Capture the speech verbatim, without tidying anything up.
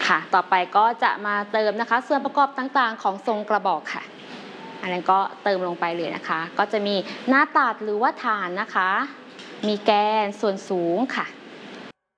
ค่ะต่อไปก็จะมาเติมนะคะส่วนประกอบต่างๆของทรงกระบอกค่ะอันนั้นก็เติมลงไปเลยนะคะก็จะมีหน้าตัดหรือว่าฐานนะคะมีแกนส่วนสูงค่ะ